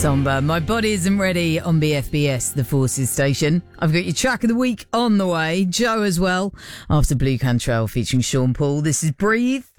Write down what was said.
Somber. My body isn't ready on BFBS, the Forces station. I've got your track of the week on the way. Joe as well. After Blue Cantrell featuring Sean Paul. This is Breathe.